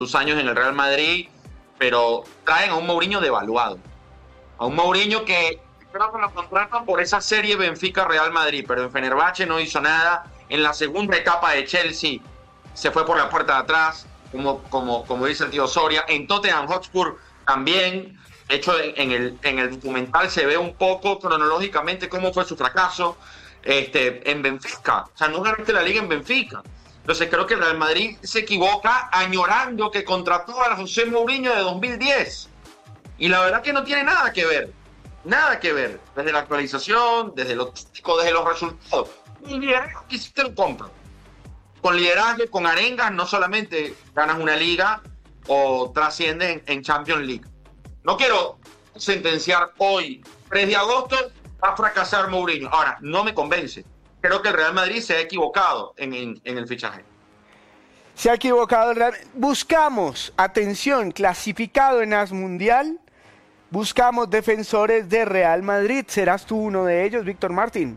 sus años en el Real Madrid, pero traen a un Mourinho devaluado. A un Mourinho que creo que lo contratan por esa serie Benfica-Real Madrid, pero en Fenerbahce no hizo nada. En la segunda etapa de Chelsea se fue por la puerta de atrás, como dice el tío Soria. En Tottenham Hotspur también. De hecho, en el documental se ve un poco cronológicamente cómo fue su fracaso en Benfica. O sea, no ganaste la liga en Benfica. Entonces creo que el Real Madrid se equivoca añorando que contrató a José Mourinho de 2010. Y la verdad que no tiene nada que ver. Nada que ver. Desde la actualización, desde lo táctico, desde los resultados. Y liderazgo que sí te lo compro. Con liderazgo, con arengas, no solamente ganas una liga o trasciendes en Champions League. No quiero sentenciar hoy, 3 de agosto, va a fracasar Mourinho. Ahora, no me convence. Creo que el Real Madrid se ha equivocado en el fichaje. Se ha equivocado el Real. Buscamos, atención, clasificado en AS Mundial, buscamos defensores de Real Madrid. ¿Serás tú uno de ellos, Víctor Martín?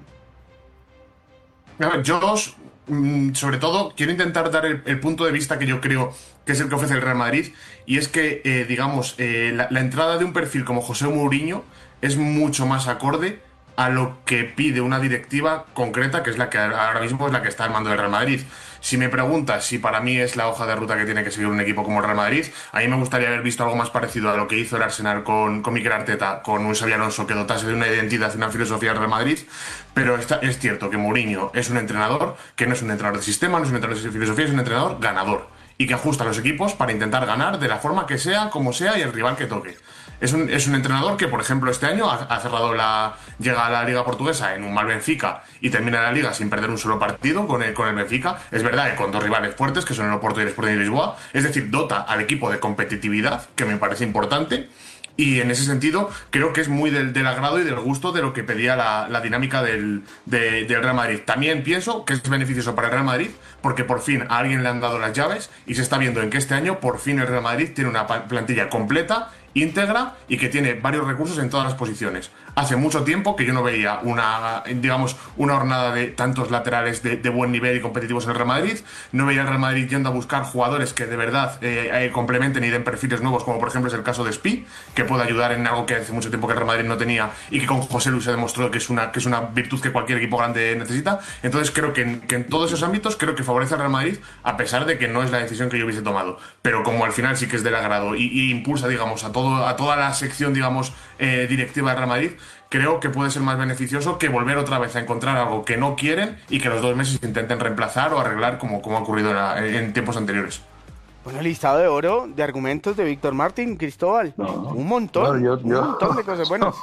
A ver, yo sobre todo quiero intentar dar el punto de vista que yo creo que es el que ofrece el Real Madrid, y es que, digamos, la entrada de un perfil como José Mourinho es mucho más acorde a lo que pide una directiva concreta, que es la que ahora mismo es la que está al mando del Real Madrid. Si me preguntas si para mí es la hoja de ruta que tiene que seguir un equipo como el Real Madrid, a mí me gustaría haber visto algo más parecido a lo que hizo el Arsenal con Mikel Arteta, con un Xabi Alonso que dotase de una identidad y una filosofía del Real Madrid. Pero es cierto que Mourinho es un entrenador que no es un entrenador de sistema, no es un entrenador de filosofía, es un entrenador ganador y que ajusta a los equipos para intentar ganar de la forma que sea, como sea y el rival que toque. Es un entrenador que, por ejemplo, este año ha cerrado llega a la Liga Portuguesa en un mal Benfica y termina la Liga sin perder un solo partido con el Benfica. Es verdad que con dos rivales fuertes, que son el Oporto y el Sporting de Lisboa. Es decir, dota al equipo de competitividad, que me parece importante. Y en ese sentido, creo que es muy del agrado y del gusto de lo que pedía la dinámica del Real Madrid. También pienso que es beneficioso para el Real Madrid porque por fin a alguien le han dado las llaves y se está viendo en que este año por fin el Real Madrid tiene una plantilla completa, íntegra y que tiene varios recursos en todas las posiciones. Hace mucho tiempo que yo no veía una hornada de tantos laterales de buen nivel y competitivos en el Real Madrid. No veía al Real Madrid yendo a buscar jugadores que de verdad complementen y den perfiles nuevos, como por ejemplo es el caso de Spi, que puede ayudar en algo que hace mucho tiempo que el Real Madrid no tenía y que con José Luis se demostró que es una virtud que cualquier equipo grande necesita. Entonces creo que en todos esos ámbitos creo que favorece al Real Madrid, a pesar de que no es la decisión que yo hubiese tomado. Pero como al final sí que es del agrado y impulsa, digamos, a toda la sección, digamos, directiva del Real Madrid, creo que puede ser más beneficioso que volver otra vez a encontrar algo que no quieren y que los 2 meses intenten reemplazar o arreglar como ha ocurrido en tiempos anteriores. Bueno, listado de oro de argumentos de Víctor Martín, Cristóbal. Un montón, un montón de cosas buenas.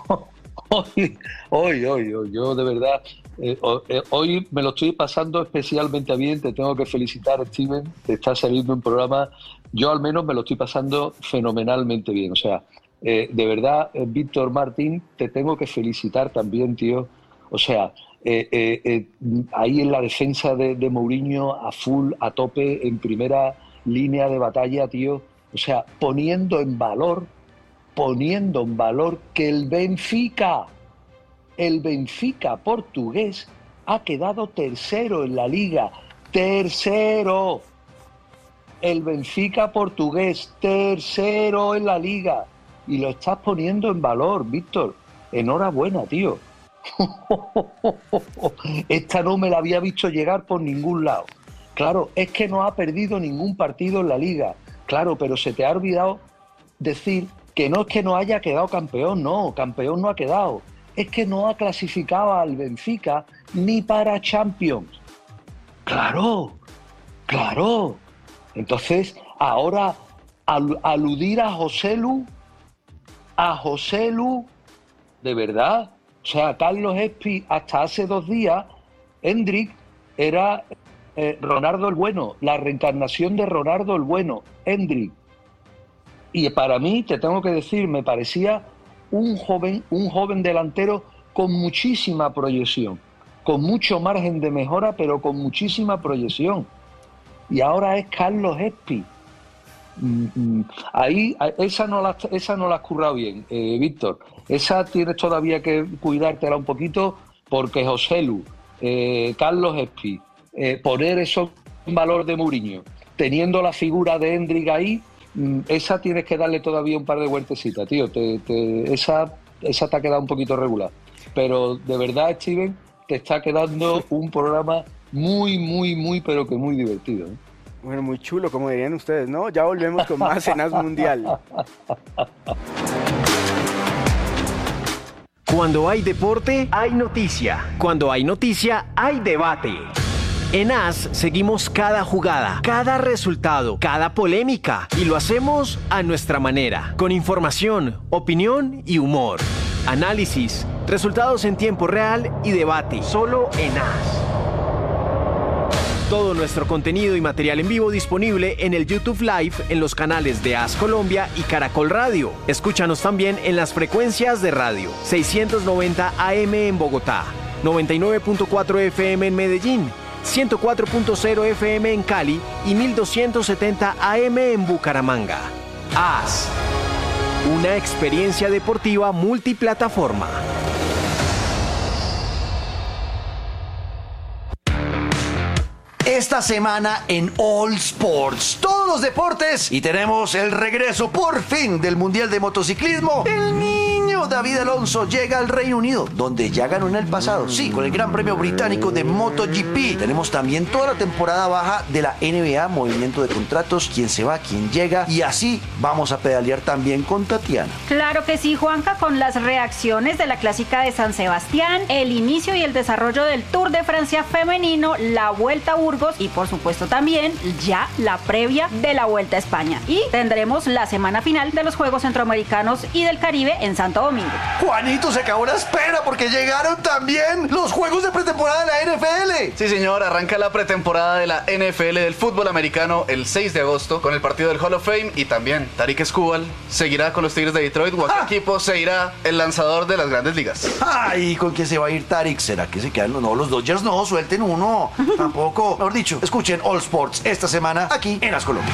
Hoy, yo de verdad, hoy me lo estoy pasando especialmente bien. Te tengo que felicitar, Steven, te está saliendo un programa. Yo al menos me lo estoy pasando fenomenalmente bien. O sea, de verdad, Víctor Martín, te tengo que felicitar también, tío. O sea, ahí en la defensa de Mourinho, a full, a tope, en primera línea de batalla, tío. O sea, poniendo en valor que el Benfica portugués ha quedado tercero en la liga. ¡Tercero! El Benfica portugués, tercero en la liga. Y lo estás poniendo en valor, Víctor. Enhorabuena, tío. Esta no me la había visto llegar por ningún lado. Claro, es que no ha perdido ningún partido en la liga. Claro, pero se te ha olvidado decir que no es que no haya quedado campeón. No, campeón no ha quedado. Es que no ha clasificado al Benfica ni para Champions. Claro. Entonces, ahora aludir a Joselu, de verdad. O sea, Carlos Espi, hasta hace 2 días, Hendrik era Ronaldo el Bueno, la reencarnación de Ronaldo el Bueno, Hendrik. Y para mí, te tengo que decir, me parecía un joven delantero con muchísima proyección, con mucho margen de mejora, pero con muchísima proyección. Y ahora es Carlos Espi. Ahí, esa no la has currado bien, Víctor. Esa tienes todavía que cuidártela un poquito, porque Joselu, Carlos Espi, poner eso en valor de Mourinho, teniendo la figura de Hendrik ahí, esa tienes que darle todavía un par de vueltecitas, tío. Esa te ha quedado un poquito regular. Pero de verdad, Steven, te está quedando un programa muy, muy, muy, pero que muy divertido, ¿eh? Bueno, muy chulo, como dirían ustedes, ¿no? Ya volvemos con más en As Mundial. Cuando hay deporte, hay noticia. Cuando hay noticia, hay debate. En AS seguimos cada jugada, cada resultado, cada polémica y lo hacemos a nuestra manera, con información, opinión y humor. Análisis, resultados en tiempo real y debate, solo en AS. Todo nuestro contenido y material en vivo disponible en el YouTube Live en los canales de AS Colombia y Caracol Radio. Escúchanos también en las frecuencias de radio 690 AM en Bogotá, 99.4 FM en Medellín, 104.0 FM en Cali y 1270 AM en Bucaramanga. AS, una experiencia deportiva multiplataforma. Esta semana en All Sports, todos los deportes, y tenemos el regreso por fin del Mundial de Motociclismo. El niño David Alonso llega al Reino Unido, donde ya ganó en el pasado, sí, con el Gran Premio Británico de MotoGP. Tenemos también toda la temporada baja de la NBA, movimiento de contratos, quién se va, quién llega, y así vamos a pedalear también con Tatiana. Claro que sí, Juanca, con las reacciones de la Clásica de San Sebastián, el inicio y el desarrollo del Tour de Francia femenino, la Vuelta a Burgos y por supuesto también ya la previa de la Vuelta a España. Y tendremos la semana final de los Juegos Centroamericanos y del Caribe en Santo Domingo. Juanito, se acabó la espera porque llegaron también los Juegos de pretemporada de la NFL. Sí, señor, arranca la pretemporada de la NFL del fútbol americano el 6 de agosto con el partido del Hall of Fame y también Tariq Skubal seguirá con los Tigres de Detroit. ¿O a qué equipo se irá el lanzador de las Grandes Ligas? Ay, ¿con qué se va a ir Tariq? ¿Será que se quedan? No, los Dodgers no, suelten uno. Tampoco. Mejor dicho, escuchen All Sports esta semana aquí en As Colombia.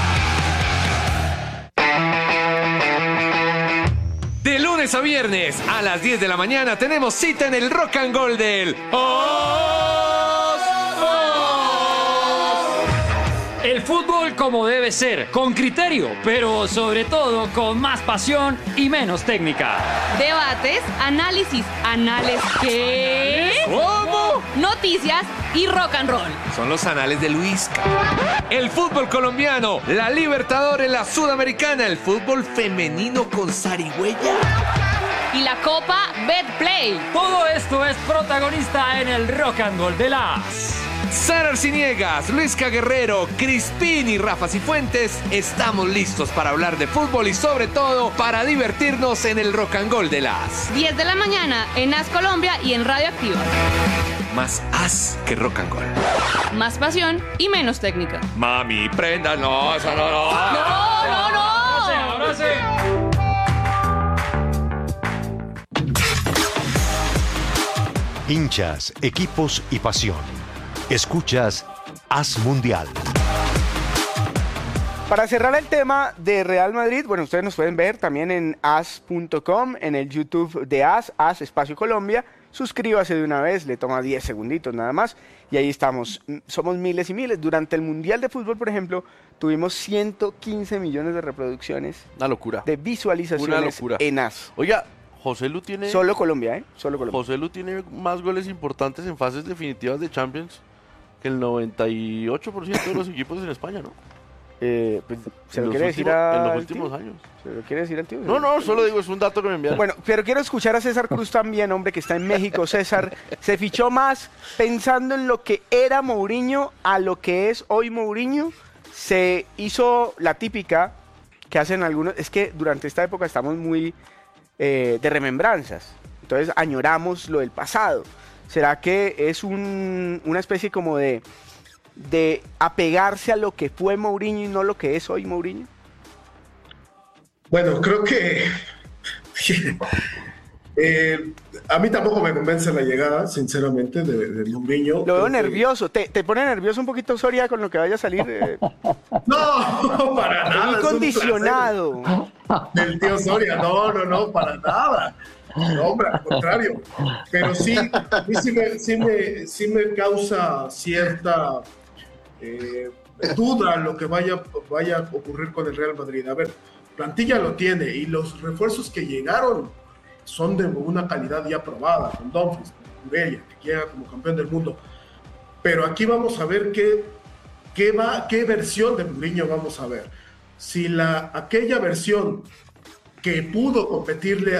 De lunes a viernes a las 10 de la mañana tenemos cita en el Rock and Roll del All Sports. El fútbol como debe ser, con criterio, pero sobre todo con más pasión y menos técnica. Debates, análisis, ¿qué? ¿Cómo? Noticias y rock and roll. Son los anales de Luis. El fútbol colombiano, la Libertadores, la Sudamericana, el fútbol femenino con zarigüeya. Y la Copa Betplay. Todo esto es protagonista en el Rock and Roll de las... Sara Arciniegas, Luisca Guerrero, Crispín y Rafa Cifuentes estamos listos para hablar de fútbol y sobre todo para divertirnos en el Rock and Roll de las 10 de la mañana en As Colombia y en Radio Activa. Más as que rock and roll. Más pasión y menos técnica. Mami, prenda, no, eso no. No. Ahora sí. Hinchas, equipos y pasión. Escuchas As Mundial. Para cerrar el tema de Real Madrid, bueno, ustedes nos pueden ver también en as.com, en el YouTube de As Espacio Colombia. Suscríbase de una vez, le toma 10 segunditos nada más y ahí estamos. Somos miles y miles. Durante el Mundial de Fútbol, por ejemplo, tuvimos 115 millones de reproducciones. Una locura. De visualizaciones. Una locura. En As. Oiga, José Lu tiene... Solo Colombia, ¿eh? Solo Colombia. José Lu tiene más goles importantes en fases definitivas de Champions que el 98% de los equipos en España, ¿no? Pues, ¿se lo quiere decir a... En los últimos años. ¿Se lo quiere decir al tío? No, solo digo, es un dato que me enviaron. Bueno, pero quiero escuchar a César Cruz también, hombre, que está en México. César, se fichó más pensando en lo que era Mourinho a lo que es hoy Mourinho. Se hizo la típica que hacen algunos... Es que durante esta época estamos muy de remembranzas. Entonces añoramos lo del pasado. ¿Será que es una especie como de apegarse a lo que fue Mourinho y no lo que es hoy Mourinho? Bueno, creo que a mí tampoco me convence la llegada, sinceramente, de Mourinho. Lo veo nervioso. ¿Te pone nervioso un poquito, Soria, con lo que vaya a salir? No, para nada. Muy condicionado. Del tío Soria, no, para nada. No, hombre, al contrario. Pero sí, a mí sí me causa cierta duda lo que vaya a ocurrir con el Real Madrid. A ver, plantilla lo tiene y los refuerzos que llegaron son de una calidad ya probada, con Dumfries, con Cucurella, que llega como campeón del mundo. Pero aquí vamos a ver qué versión de Mourinho vamos a ver. Si aquella versión que pudo competirle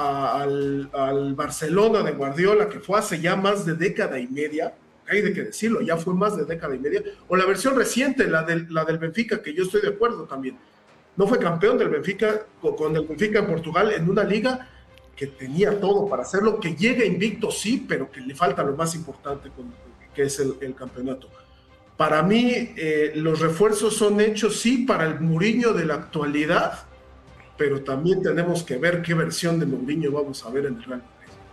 al Barcelona de Guardiola, que fue hace ya más de década y media, hay de que decirlo, ya fue más de década y media, o la versión reciente, la del Benfica, que yo estoy de acuerdo también. No fue campeón del Benfica, con el Benfica en Portugal, en una liga que tenía todo para hacerlo, que llega invicto, sí, pero que le falta lo más importante, que es el campeonato. Para mí, los refuerzos son hechos, sí, para el Mourinho de la actualidad, pero también tenemos que ver qué versión de Mourinho vamos a ver en el Real Madrid.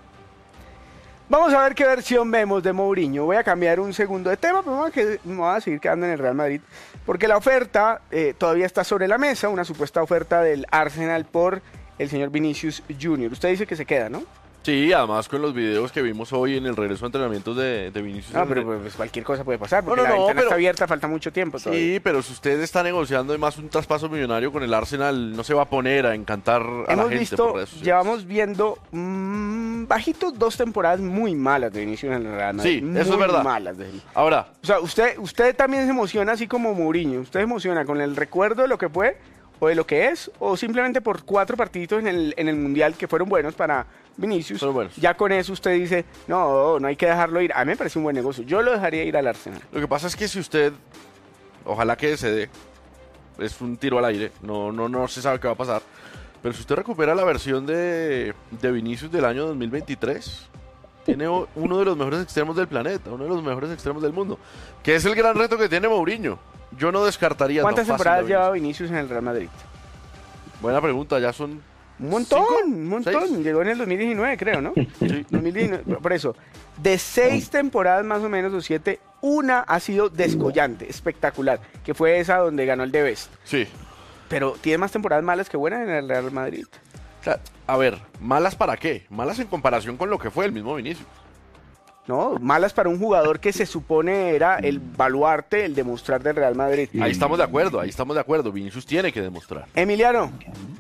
Vamos a ver qué versión vemos de Mourinho. Voy a cambiar un segundo de tema, pero me voy a seguir quedando en el Real Madrid, porque la oferta todavía está sobre la mesa, una supuesta oferta del Arsenal por el señor Vinicius Junior. Usted dice que se queda, ¿no? Sí, además con los videos que vimos hoy en el regreso a entrenamientos de Vinicius. No, pero pues cualquier cosa puede pasar, porque la ventana está abierta, falta mucho tiempo todavía. Sí, pero si usted está negociando además un traspaso millonario con el Arsenal, no se va a poner a encantar a la gente por redes sociales. Llevamos viendo bajitos 2 temporadas muy malas de Vinicius en el Real Madrid. Sí, eso es verdad. Malas de él. Ahora, o sea, usted también se emociona así como Mourinho. ¿Usted se emociona con el recuerdo de lo que fue o de lo que es, o simplemente por 4 partiditos en el Mundial que fueron buenos para Vinicius? Ya con eso usted dice, no hay que dejarlo ir. A mí me parece un buen negocio. Yo lo dejaría ir al Arsenal. Lo que pasa es que si usted, ojalá que se dé, es un tiro al aire, no se sabe qué va a pasar, pero si usted recupera la versión de Vinicius del año 2023, tiene uno de los mejores extremos del planeta, uno de los mejores extremos del mundo, que es el gran reto que tiene Mourinho. Yo no descartaría. ¿Cuántas temporadas lleva Vinicius en el Real Madrid? Buena pregunta, ya son... Un montón. 6. Llegó en el 2019, creo, ¿no? Sí. 2019, por eso. De 6 temporadas más o menos, o 7, una ha sido descollante, espectacular, que fue esa donde ganó el The Best. Sí. Pero tiene más temporadas malas que buenas en el Real Madrid. O sea, a ver, ¿malas para qué? Malas en comparación con lo que fue el mismo Vinicius. No, malas para un jugador que se supone era el baluarte, el demostrar del Real Madrid. Ahí estamos de acuerdo. Vinicius tiene que demostrar. Emiliano.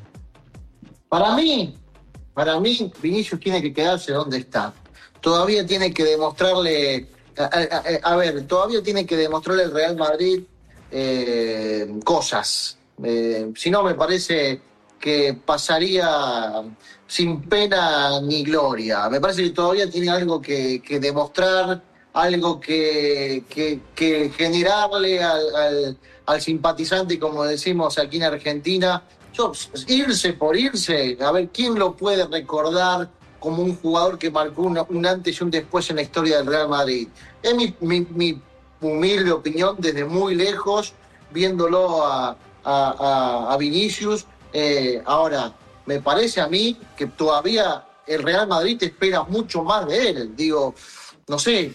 Para mí, Vinicius tiene que quedarse donde está. Todavía tiene que demostrarle, todavía tiene que demostrarle al Real Madrid cosas. Si no, me parece que pasaría sin pena ni gloria. Me parece que todavía tiene algo que demostrar, algo que generarle al simpatizante, como decimos aquí en Argentina. Irse por irse, a ver quién lo puede recordar como un jugador que marcó un antes y un después en la historia del Real Madrid. Es mi humilde opinión desde muy lejos, viéndolo a Vinicius. Ahora, me parece a mí que todavía el Real Madrid te espera mucho más de él. Digo, no sé,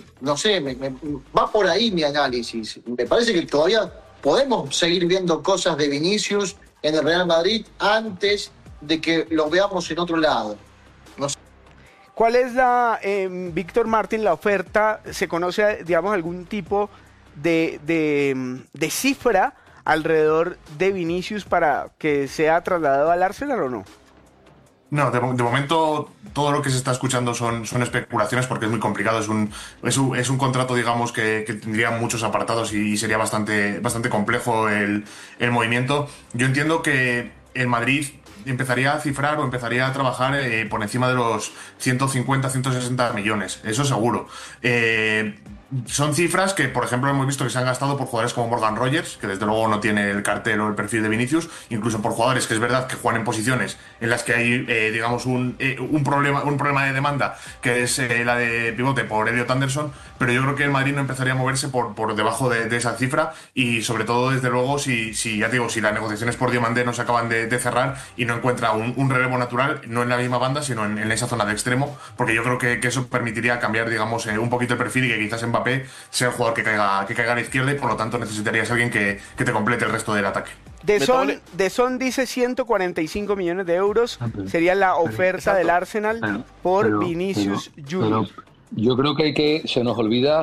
va por ahí mi análisis. Me parece que todavía podemos seguir viendo cosas de Vinicius en el Real Madrid antes de que lo veamos en otro lado. No sé. ¿Cuál es Víctor Martín, la oferta? ¿Se conoce, digamos, algún tipo de cifra alrededor de Vinicius para que sea trasladado al Arsenal o no? No, de momento todo lo que se está escuchando son especulaciones, porque es muy complicado. Es un contrato, digamos, que tendría muchos apartados y sería bastante complejo el movimiento. Yo entiendo que el Madrid empezaría a cifrar o empezaría a trabajar por encima de los 150, 160 millones, eso seguro. Son cifras que, por ejemplo, hemos visto que se han gastado por jugadores como Morgan Rogers, que desde luego no tiene el cartel o el perfil de Vinicius, incluso por jugadores que es verdad que juegan en posiciones en las que hay, digamos, un problema de demanda, que es la de pivote por Elliot Anderson, pero yo creo que el Madrid no empezaría a moverse por debajo de esa cifra, y sobre todo, desde luego, si ya digo, si las negociaciones por Diomandé no se acaban de cerrar y no encuentra un relevo natural, no en la misma banda, sino en esa zona de extremo, porque yo creo que eso permitiría cambiar, digamos, un poquito el perfil, y que quizás Mbappé sea el jugador que caiga a la izquierda, y por lo tanto necesitarías a alguien que te complete el resto del ataque. De Son dice 145 millones de euros, sería la oferta del Arsenal por Vinicius Junior. Yo creo que se nos olvida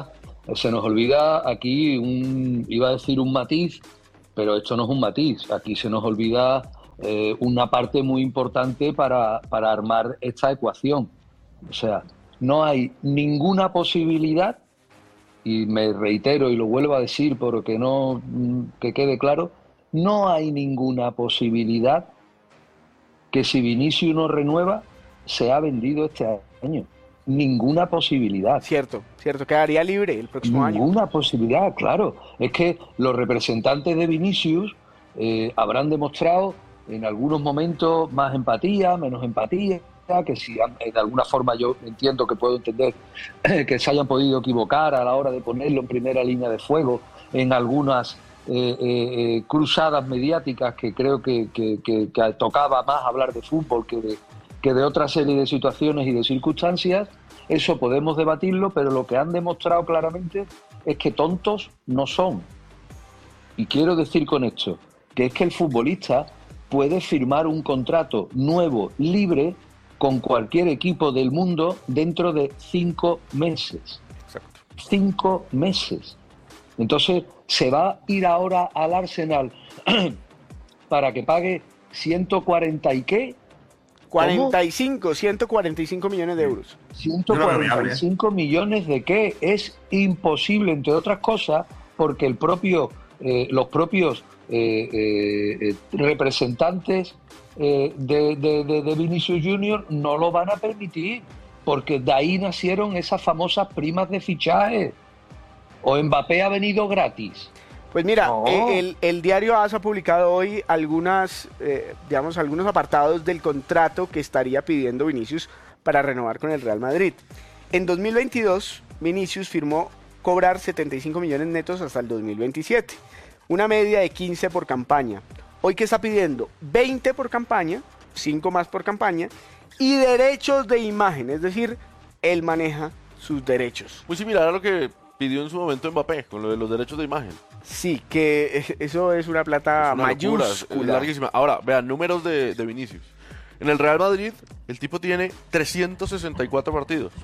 Se nos olvida aquí iba a decir un matiz, pero esto no es un matiz. Aquí se nos olvida una parte muy importante para armar esta ecuación. O sea, no hay ninguna posibilidad, y me reitero y lo vuelvo a decir porque que quede claro, no hay ninguna posibilidad que si Vinicius no renueva, sea vendido este año. Ninguna posibilidad. Cierto, quedaría libre el próximo año. Ninguna posibilidad, claro. Es que los representantes de Vinicius habrán demostrado en algunos momentos más empatía, menos empatía, que si de alguna forma yo entiendo que puedo entender que se hayan podido equivocar a la hora de ponerlo en primera línea de fuego en algunas cruzadas mediáticas que creo que tocaba más hablar de fútbol que de otra serie de situaciones y de circunstancias. Eso podemos debatirlo, pero lo que han demostrado claramente es que tontos no son. Y quiero decir con esto que es que el futbolista puede firmar un contrato nuevo, libre, con cualquier equipo del mundo dentro de 5 meses. Exacto. 5 meses. Entonces, ¿se va a ir ahora al Arsenal para que pague 140 y qué? 145 millones de euros. 145 millones de qué? Es imposible, entre otras cosas, porque los propios representantes de Vinicius Junior no lo van a permitir, porque de ahí nacieron esas famosas primas de fichaje. ¿O Mbappé ha venido gratis? Pues mira, No. el diario AS ha publicado hoy algunos apartados del contrato que estaría pidiendo Vinicius para renovar con el Real Madrid. En 2022, Vinicius firmó cobrar 75 millones netos hasta el 2027, una media de 15 por campaña. Hoy que está pidiendo 20 por campaña, 5 más por campaña, y derechos de imagen, es decir, él maneja sus derechos. Muy similar a lo que pidió en su momento Mbappé, con lo de los derechos de imagen. Sí, que eso es una plata Es una locura, mayúscula. es larguísima. Ahora, vean, números de Vinicius. En el Real Madrid, el tipo tiene 364 partidos,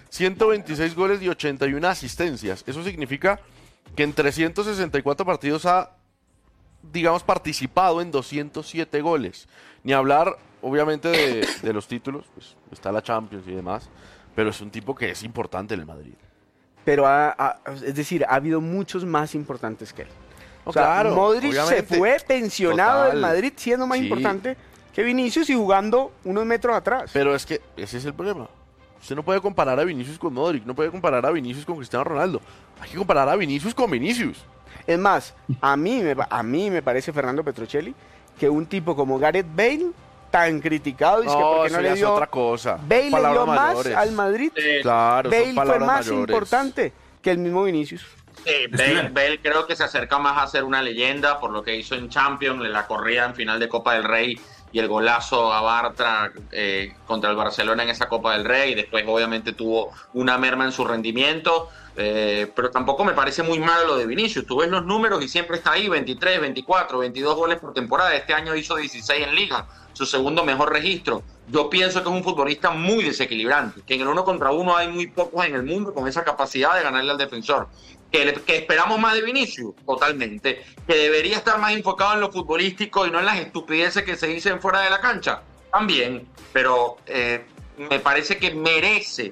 126 goles y 81 asistencias. Eso significa que en 364 partidos ha, digamos, participado en 207 goles. Ni hablar, obviamente, de los títulos, pues está la Champions y demás, pero es un tipo que es importante en el Madrid. Pero es decir, ha habido muchos más importantes que él. No, O sea, claro, Modric obviamente. se fue pensionado Total. del Madrid siendo más Sí. importante que Vinicius y jugando unos metros atrás. Pero es que ese es el problema. Usted no puede comparar a Vinicius con Modric, no puede comparar a Vinicius con Cristiano Ronaldo. Hay que comparar a Vinicius con Vinicius. Es más, a mí me parece, Fernando Petrocelli, que un tipo como Gareth Bale, tan criticado, dice que No, porque eso no ya le es dio... otra cosa. Bale le Palabras dio más mayores. al Madrid. Claro, son Bale fue palabras más mayores. importante que el mismo Vinicius. Sí, Bale creo que se acerca más a ser una leyenda por lo que hizo en Champions, la corrida en final de Copa del Rey y el golazo a Bartra contra el Barcelona en esa Copa del Rey. Después obviamente tuvo una merma en su rendimiento, pero tampoco me parece muy malo lo de Vinicius. Tú ves los números y siempre está ahí, 23, 24, 22 goles por temporada. Este año hizo 16 en Liga, su segundo mejor registro. Yo pienso que es un futbolista muy desequilibrante, que en el 1 contra 1 hay muy pocos en el mundo con esa capacidad de ganarle al defensor. Que esperamos más de Vinicius, totalmente. Que debería estar más enfocado en lo futbolístico y no en las estupideces que se dicen fuera de la cancha, también. Pero me parece que merece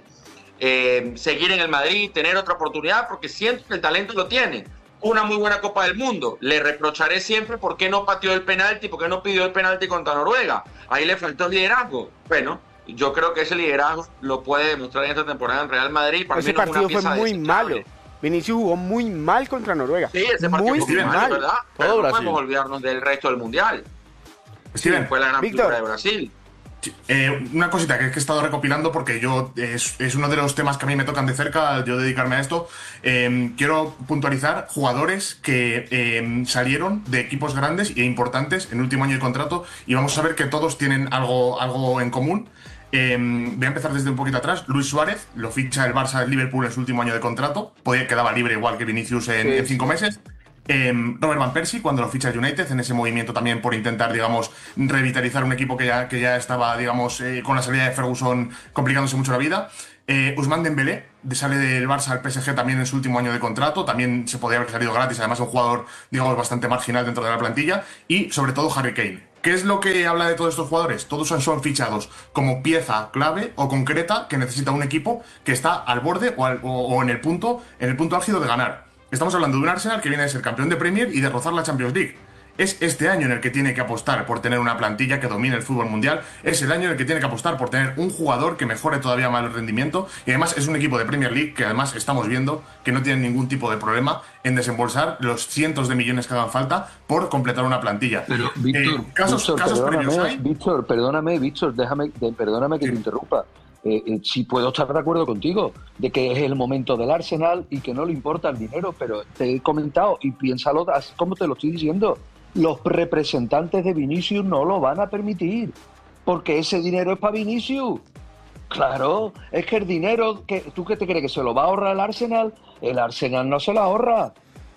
seguir en el Madrid, tener otra oportunidad, porque siento que el talento lo tiene. Una muy buena Copa del Mundo. Le reprocharé siempre por qué no pateó el penalti, por qué no pidió el penalti contra Noruega. Ahí le faltó liderazgo. Bueno, yo creo que ese liderazgo lo puede demostrar en esta temporada en Real Madrid. Para Ese mí no es una partido fue pieza muy desechable. malo. Vinicius jugó muy mal contra Noruega. Sí, ese partido muy fue mal. ¿verdad? Pero no podemos olvidarnos del resto del mundial. Steven, Fue la gran Víctor. figura de Brasil. Una cosita que es que he estado recopilando porque es uno de los temas que a mí me tocan de cerca, yo dedicarme a esto. Quiero puntualizar jugadores que salieron de equipos grandes e importantes en el último año de contrato y vamos a ver que todos tienen algo en común. Voy a empezar desde un poquito atrás. Luis Suárez lo ficha el Barça del Liverpool en su último año de contrato. Quedaba libre igual que Vinicius en 5 meses. Robert Van Persie cuando lo ficha el United, en ese movimiento también por intentar, digamos, revitalizar un equipo que ya estaba, digamos, con la salida de Ferguson complicándose mucho la vida. Ousmane Dembélé sale del Barça al PSG también en su último año de contrato, también se podría haber salido gratis, además un jugador, digamos, bastante marginal dentro de la plantilla, y sobre todo Harry Kane. ¿Qué es lo que habla de todos estos jugadores? Todos son fichados como pieza clave o concreta que necesita un equipo que está al borde o en el punto álgido de ganar. Estamos hablando de un Arsenal que viene de ser campeón de Premier y de rozar la Champions League. Es este año en el que tiene que apostar por tener una plantilla que domine el fútbol mundial. Es el año en el que tiene que apostar por tener un jugador que mejore todavía más el rendimiento. Y además es un equipo de Premier League que además estamos viendo que no tiene ningún tipo de problema en desembolsar los cientos de millones que hagan falta por completar una plantilla. Pero, Víctor, perdóname, perdóname que te interrumpa. Sí puedo estar de acuerdo contigo de que es el momento del Arsenal y que no le importa el dinero, pero te he comentado y piénsalo así como te lo estoy diciendo. Los representantes de Vinicius no lo van a permitir, porque ese dinero es para Vinicius. Claro, es que el dinero, ¿tú qué te crees? ¿Que se lo va a ahorrar el Arsenal? El Arsenal no se lo ahorra.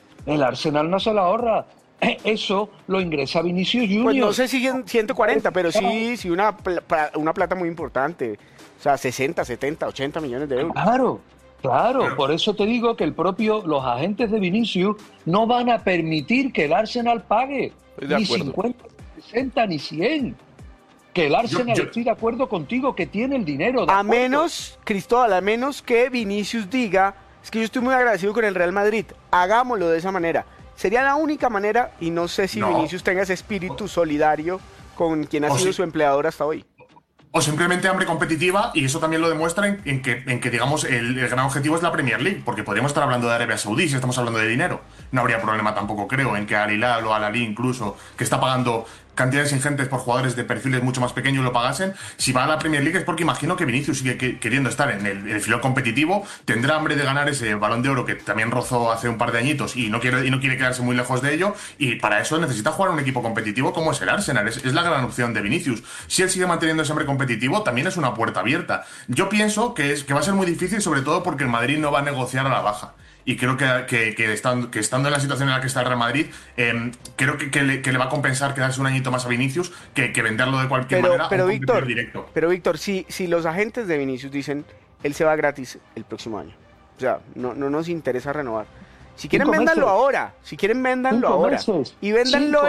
Eso lo ingresa Vinicius Junior. Pues no sé si 140, pero sí una plata muy importante. O sea, 60, 70, 80 millones de euros. Claro, por eso te digo que los agentes de Vinicius no van a permitir que el Arsenal pague ni 50, 60, ni 100. Que el Arsenal, estoy de acuerdo contigo, que tiene el dinero. A menos, Cristóbal, a menos que Vinicius diga, es que yo estoy muy agradecido con el Real Madrid, hagámoslo de esa manera. Sería la única manera, y no sé si Vinicius tenga ese espíritu solidario con quien ha sido su empleador hasta hoy. O simplemente hambre competitiva, y eso también lo demuestra en que digamos, el gran objetivo es la Premier League, porque podríamos estar hablando de Arabia Saudí si estamos hablando de dinero. No habría problema tampoco, creo, en que Al Hilal o Al Ahly incluso, que está pagando cantidades ingentes por jugadores de perfiles mucho más pequeños, lo pagasen. Si va a la Premier League es porque imagino que Vinicius sigue queriendo estar en el filón competitivo, tendrá hambre de ganar ese Balón de Oro que también rozó hace un par de añitos y no quiere quedarse muy lejos de ello, y para eso necesita jugar un equipo competitivo como es el Arsenal. Es la gran opción de Vinicius. Si él sigue manteniendo ese hambre competitivo, también es una puerta abierta. Yo pienso que va a ser muy difícil, sobre todo porque el Madrid no va a negociar a la baja. Y creo que estando en la situación en la que está el Real Madrid, creo que le va a compensar quedarse un añito más a Vinicius que venderlo de cualquier manera. Pero Víctor, si los agentes de Vinicius dicen él se va gratis el próximo año, o sea, no nos interesa renovar. Si quieren, véndanlo ahora. Si quieren, véndanlo ahora. Y véndanlo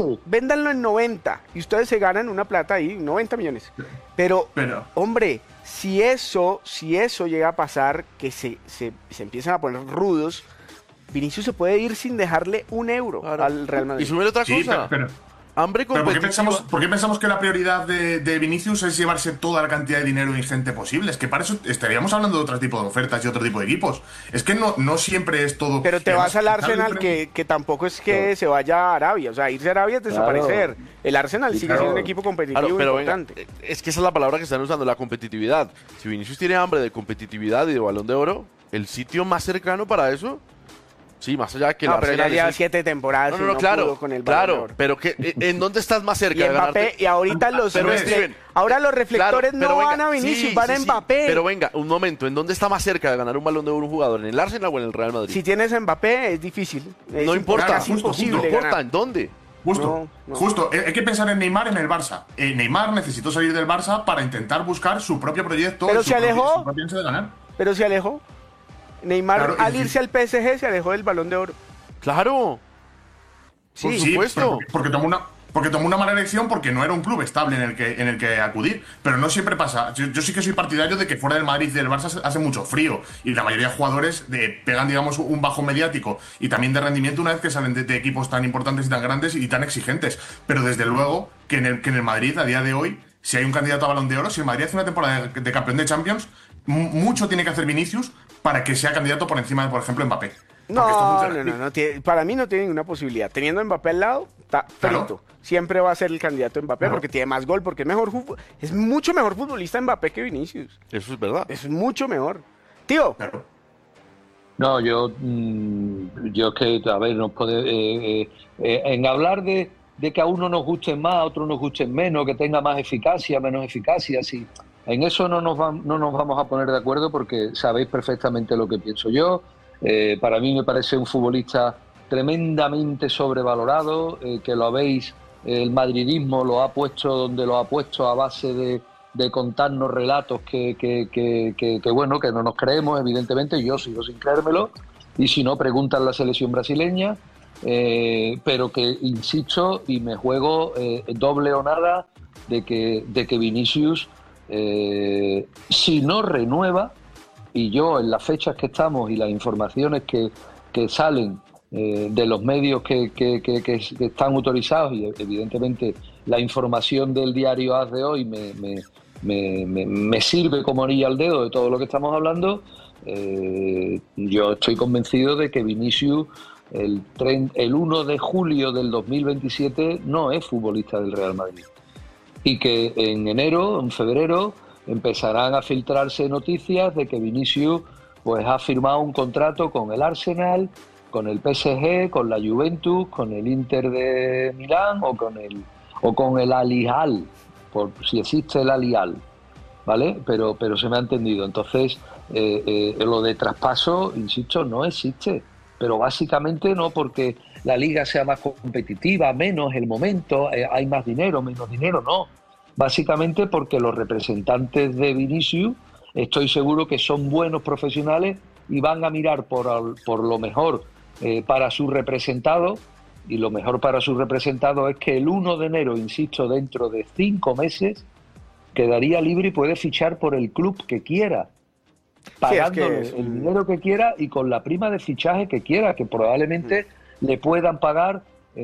en 90. Y ustedes se ganan una plata ahí, 90 millones. Pero hombre, si eso llega a pasar, que se empiezan a poner rudos, Vinicius se puede ir sin dejarle un euro al Real Madrid. Y sube otra cosa. Hambre competitiva. ¿Por qué pensamos que la prioridad de Vinicius es llevarse toda la cantidad de dinero ingente posible? Es que para eso estaríamos hablando de otro tipo de ofertas y otro tipo de equipos. Es que no siempre es todo... Pero te vas al Arsenal, que tampoco es que se vaya a Arabia. O sea, irse a Arabia es desaparecer. El Arsenal sigue siendo un equipo competitivo importante. Venga, es que esa es la palabra que están usando, la competitividad. Si Vinicius tiene hambre de competitividad y de Balón de Oro, el sitio más cercano para eso... Sí, más allá de que pero ya lleva 7 temporadas. Claro, con el Balón de Oro. Pero ¿en dónde estás más cerca de ganarte? Y ahorita los reflectores no van a Vinicius, van a Mbappé. Pero venga, un momento, ¿en dónde está más cerca de ganar un Balón de Oro un jugador? ¿En el Arsenal o en el Real Madrid? Si tienes a Mbappé es difícil. No importa, no importa, ¿en dónde? Justo, hay que pensar en Neymar en el Barça. Neymar necesitó salir del Barça para intentar buscar su propio proyecto. Pero se alejó. De ganar. Pero se alejó. Neymar, al irse al PSG, se alejó del Balón de Oro. ¡Claro! Por supuesto. Porque tomó una mala elección, porque no era un club estable en el que acudir. Pero no siempre pasa. Yo sí que soy partidario de que fuera del Madrid y del Barça hace mucho frío. Y la mayoría de jugadores pegan, digamos, un bajo mediático y también de rendimiento una vez que salen de equipos tan importantes y tan grandes y tan exigentes. Pero desde luego que en el Madrid, a día de hoy, si hay un candidato a Balón de Oro, si el Madrid hace una temporada de campeón de Champions, mucho tiene que hacer Vinicius para que sea candidato por encima de, por ejemplo, Mbappé. No, para mí no tiene ninguna posibilidad. Teniendo a Mbappé al lado, está frito. Siempre va a ser el candidato Mbappé porque tiene más gol, porque es mucho mejor futbolista Mbappé que Vinicius. Eso es verdad. Es mucho mejor. Tío. No, yo que, a ver, no puede en hablar de que a uno nos gusten más, a otro nos gusten menos, que tenga más eficacia, menos eficacia, sí. En eso no nos vamos a poner de acuerdo porque sabéis perfectamente lo que pienso yo. Para mí me parece un futbolista tremendamente sobrevalorado, que lo habéis, el madridismo lo ha puesto donde lo ha puesto a base de contarnos relatos que bueno, que no nos creemos, evidentemente. Yo sigo sin creérmelo, y si no, preguntan la selección brasileña, pero que insisto y me juego doble o nada de que Vinicius, si no renueva, y yo en las fechas que estamos y las informaciones que salen de los medios que están autorizados, y evidentemente la información del diario AS de hoy me sirve como anillo al dedo de todo lo que estamos hablando, yo estoy convencido de que Vinicius el 1 de julio del 2027 no es futbolista del Real Madrid, y que en enero, en febrero, empezarán a filtrarse noticias de que Vinicius pues ha firmado un contrato con el Arsenal, con el PSG, con la Juventus, con el Inter de Milán o con el Al Hilal, por si existe el Al Hilal, ¿vale? Pero se me ha entendido. Entonces, lo de traspaso, insisto, no existe, pero básicamente no porque la liga sea más competitiva, menos el momento, hay más dinero, menos dinero, no. Básicamente porque los representantes de Vinicius, estoy seguro que son buenos profesionales y van a mirar por lo mejor para su representado, y lo mejor para su representado es que el 1 de enero, insisto, dentro de 5 meses, quedaría libre y puede fichar por el club que quiera, pagándole el dinero que quiera y con la prima de fichaje que quiera, que probablemente le puedan pagar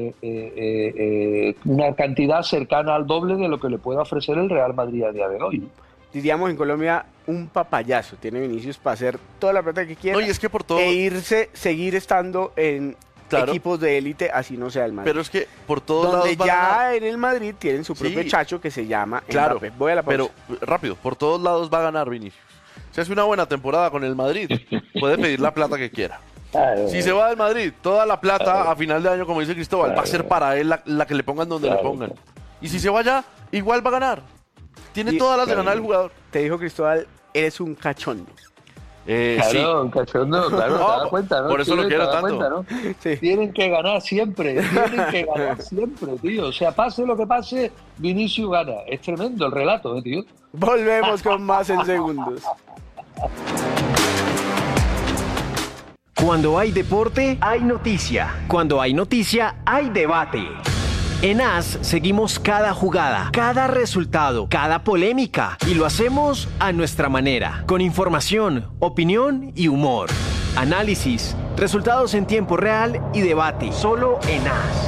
una cantidad cercana al doble de lo que le pueda ofrecer el Real Madrid a día de hoy, ¿no? Diríamos en Colombia, un papayazo tiene Vinicius para hacer toda la plata que quiera, y es que por todo... seguir estando en equipos de élite, así no sea el Madrid. Pero es que por todos donde lados ya en el Madrid tienen su propio chacho que se llama Mbappé. Voy a la pausa. Pero rápido, por todos lados va a ganar Vinicius. Si hace una buena temporada con el Madrid, puede pedir la plata que quiera. Si se va del Madrid, toda la plata a final de año, como dice Cristóbal, va a ser para él la que le pongan donde le pongan. Y si se va allá, igual va a ganar. Tiene todas las de ganar el jugador. Te dijo Cristóbal, eres un cachondo. Sí. Un cachondo, claro, te das cuenta, ¿no? Por eso lo quiero tanto. Cuenta, ¿no? Sí. Tienen que ganar siempre, tío. O sea, pase lo que pase, Vinicius gana. Es tremendo el relato, tío. Volvemos con más en segundos. Cuando hay deporte, hay noticia. Cuando hay noticia, hay debate. En AS seguimos cada jugada, cada resultado, cada polémica, y lo hacemos a nuestra manera, con información, opinión y humor. Análisis, resultados en tiempo real y debate, solo en AS.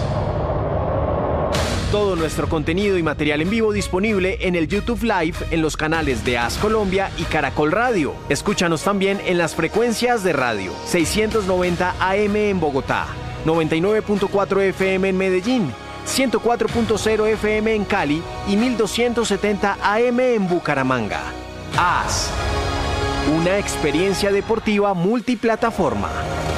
Todo nuestro contenido y material en vivo disponible en el YouTube Live en los canales de AS Colombia y Caracol Radio. Escúchanos también en las frecuencias de radio: 690 AM en Bogotá, 99.4 FM en Medellín, 104.0 FM en Cali y 1270 AM en Bucaramanga. AS, una experiencia deportiva multiplataforma.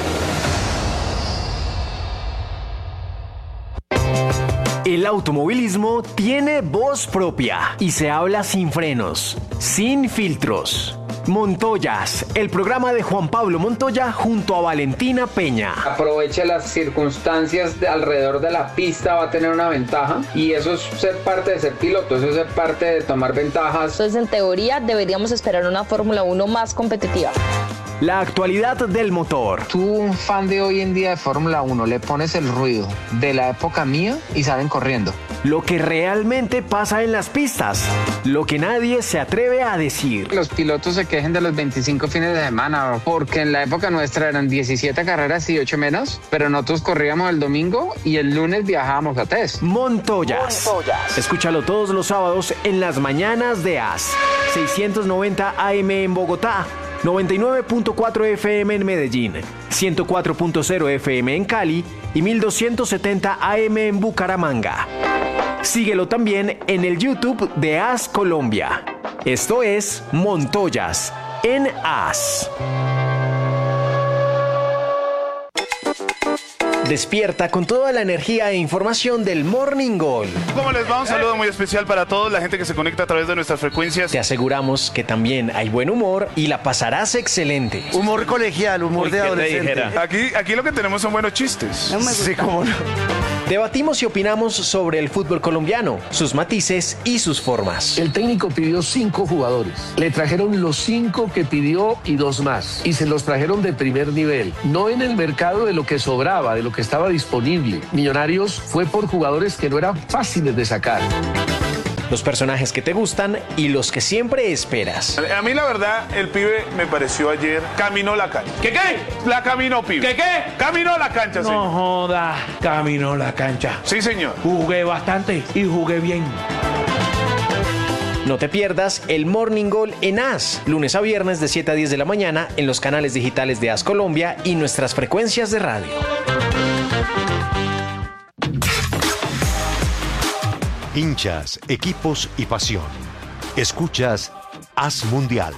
El automovilismo tiene voz propia y se habla sin frenos, sin filtros. Montoyas, el programa de Juan Pablo Montoya junto a Valentina Peña. Aproveche las circunstancias alrededor de la pista, va a tener una ventaja, y eso es ser parte de ser piloto, eso es ser parte de tomar ventajas. Entonces, en teoría, deberíamos esperar una Fórmula 1 más competitiva. La actualidad del motor. Tú, un fan de hoy en día de Fórmula 1, le pones el ruido de la época mía y salen corriendo. Lo que realmente pasa en las pistas, lo que nadie se atreve a decir. Los pilotos se quejen de los 25 fines de semana, porque en la época nuestra eran 17 carreras y 8 menos, pero nosotros corríamos el domingo y el lunes viajábamos a test. Montoyas. Escúchalo todos los sábados en las mañanas de AS. 690 AM en Bogotá, 99.4 FM en Medellín, 104.0 FM en Cali y 1270 AM en Bucaramanga. Síguelo también en el YouTube de AS Colombia. Esto es Montoyas en AS. Despierta con toda la energía e información del Morning Gol. ¿Cómo les va? Un saludo muy especial para todos, la gente que se conecta a través de nuestras frecuencias. Te aseguramos que también hay buen humor y la pasarás excelente. Humor colegial, humor de adolescente. Aquí lo que tenemos son buenos chistes. Sí, cómo no. Debatimos y opinamos sobre el fútbol colombiano, sus matices y sus formas. El técnico pidió 5 jugadores. Le trajeron los 5 que pidió y 2 más. Y se los trajeron de primer nivel. No en el mercado de lo que sobraba, de lo que estaba disponible. Millonarios fue por jugadores que no eran fáciles de sacar. Los personajes que te gustan y los que siempre esperas. A mí la verdad, el pibe me pareció ayer, caminó la cancha. ¿Qué? La caminó, pibe. ¿Qué? Caminó la cancha, señor. No joda, caminó la cancha. Sí, señor. Jugué bastante y jugué bien. No te pierdas el Morning Goal en AS, lunes a viernes de 7 a 10 de la mañana en los canales digitales de AS Colombia y nuestras frecuencias de radio. Hinchas, equipos y pasión. Escuchas AS Mundial.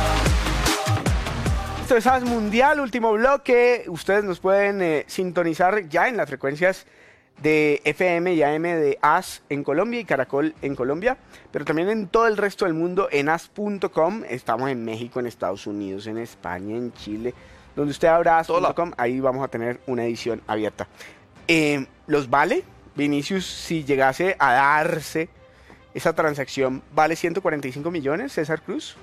Esto es AS Mundial, último bloque. Ustedes nos pueden sintonizar ya en las frecuencias de FM y AM de AS en Colombia y Caracol en Colombia, pero también en todo el resto del mundo en as.com. Estamos en México, en Estados Unidos, en España, en Chile. Donde usted abra as.com, ahí vamos a tener una edición abierta. ¿Los vale? Vinicius, si llegase a darse esa transacción, ¿vale 145 millones, César Cruz?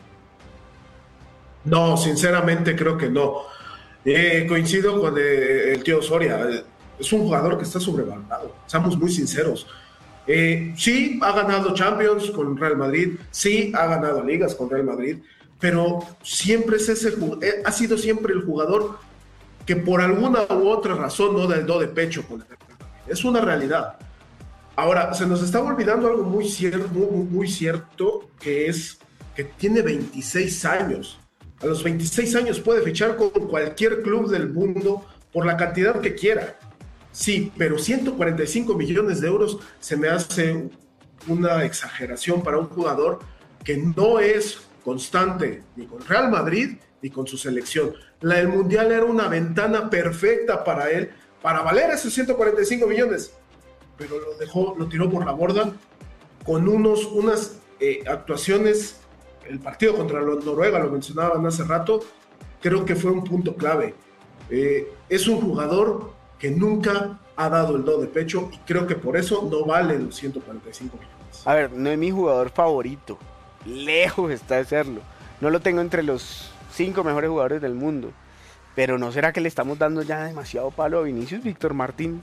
No, sinceramente creo que no. Coincido con el tío Soria. Es un jugador que está sobrevalorado. Seamos muy sinceros. Sí, ha ganado Champions con Real Madrid. Sí, ha ganado ligas con Real Madrid. Pero siempre es ha sido siempre el jugador que por alguna u otra razón no da el do de pecho con el Real Madrid. Es una realidad. Ahora, se nos está olvidando algo muy cierto, que es que tiene 26 años. A los 26 años puede fichar con cualquier club del mundo por la cantidad que quiera. Sí, pero 145 millones de euros se me hace una exageración para un jugador que no es constante ni con Real Madrid ni con su selección. El Mundial era una ventana perfecta para él, para valer esos 145 millones, pero lo tiró por la borda con unas actuaciones. El partido contra Noruega, lo mencionaban hace rato, creo que fue un punto clave. Es un jugador que nunca ha dado el do de pecho y creo que por eso no vale los 145 millones. A ver, no es mi jugador favorito, lejos está de serlo. No lo tengo entre los 5 mejores jugadores del mundo. Pero ¿no será que le estamos dando ya demasiado palo a Vinicius, Víctor Martín?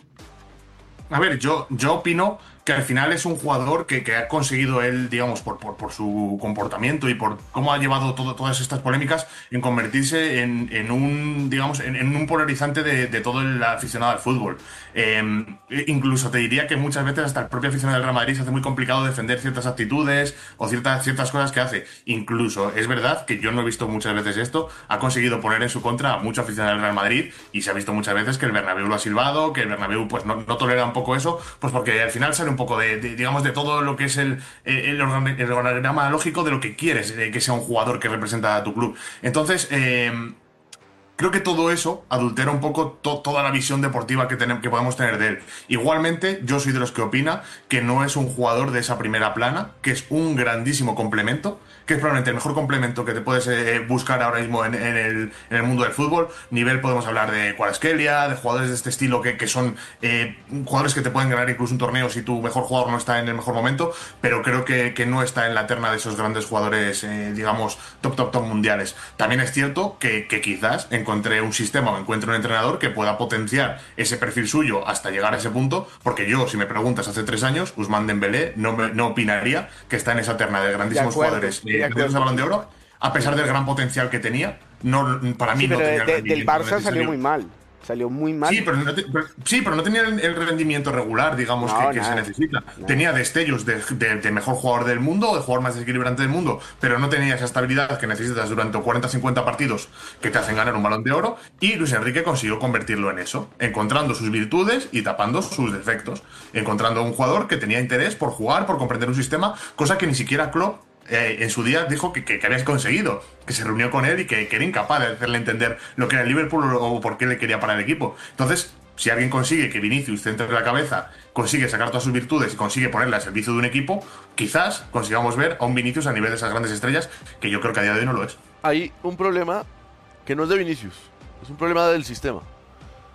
A ver, yo opino que al final es un jugador que ha conseguido él, digamos, por su comportamiento y por cómo ha llevado todas estas polémicas, en convertirse en un, digamos, en un polarizante de todo el aficionado al fútbol. Incluso te diría que muchas veces hasta el propio aficionado del Real Madrid se hace muy complicado defender ciertas actitudes o ciertas cosas que hace. Incluso es verdad que yo no he visto muchas veces esto, ha conseguido poner en su contra a mucho aficionado del Real Madrid y se ha visto muchas veces que el Bernabéu lo ha silbado, que el Bernabéu pues no tolera un poco eso, pues porque al final sale un poco digamos, de todo lo que es el organigrama lógico de lo que quieres que sea un jugador que representa a tu club. Entonces, creo que todo eso adultera un poco toda la visión deportiva que podemos tener de él. Igualmente, yo soy de los que opina que no es un jugador de esa primera plana, que es un grandísimo complemento, que es probablemente el mejor complemento que te puedes buscar ahora mismo en el mundo del fútbol. Nivel podemos hablar de Kvaratskhelia, de jugadores de este estilo que son jugadores que te pueden ganar incluso un torneo si tu mejor jugador no está en el mejor momento, pero creo que no está en la terna de esos grandes jugadores, digamos, top mundiales. También es cierto que quizás encontré un sistema o encuentre un entrenador que pueda potenciar ese perfil suyo hasta llegar a ese punto, porque yo, si me preguntas hace 3 años, Ousmane Dembélé no opinaría que está en esa terna de grandísimos jugadores de Balón de Oro, a pesar del gran potencial que tenía. Para mí no tenía del Barça salió muy mal. Salió muy mal. Sí, pero no tenía el rendimiento regular, digamos, que se necesita. Tenía destellos de mejor jugador del mundo o de jugador más desequilibrante del mundo, pero no tenía esa estabilidad que necesitas durante 40-50 partidos que te hacen ganar un Balón de Oro, y Luis Enrique consiguió convertirlo en eso, encontrando sus virtudes y tapando sus defectos, encontrando un jugador que tenía interés por jugar, por comprender un sistema, cosa que ni siquiera Klopp en su día dijo que habías conseguido, que se reunió con él y que era incapaz de hacerle entender lo que era el Liverpool o por qué le quería parar el equipo. Entonces, si alguien consigue que Vinicius centre la cabeza, consigue sacar todas sus virtudes y consigue ponerla al servicio de un equipo, quizás consigamos ver a un Vinicius a nivel de esas grandes estrellas, que yo creo que a día de hoy no lo es. Hay un problema que no es de Vinicius, es un problema del sistema.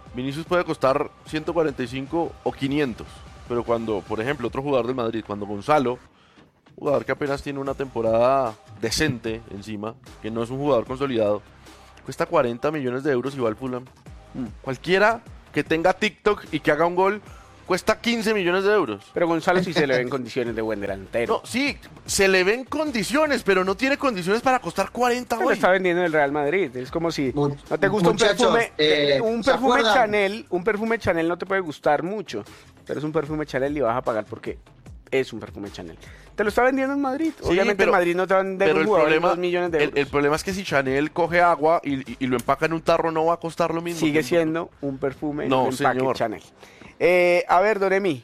Vinicius puede costar 145 o 500, pero cuando, por ejemplo, otro jugador del Madrid, cuando Gonzalo, jugador que apenas tiene una temporada decente encima, que no es un jugador consolidado, cuesta 40 millones de euros y va al Fulham. Cualquiera que tenga TikTok y que haga un gol cuesta 15 millones de euros. Pero Gonzalo sí se le ve en condiciones de buen delantero. No, sí, se le ven condiciones, pero no tiene condiciones para costar 40 hoy. Lo está vendiendo en el Real Madrid. Es como si no te gusta muchachos, un perfume Chanel, un perfume Chanel no te puede gustar mucho, pero es un perfume Chanel y vas a pagar porque es un perfume Chanel. Te lo está vendiendo en Madrid. Sí, obviamente pero, en Madrid no te van a vender un jugador de 2 millones de euros. El problema es que si Chanel coge agua y lo empaca en un tarro no va a costar lo mismo. Sigue siendo un perfume no, en empaque señor. Chanel. A ver, Doremi.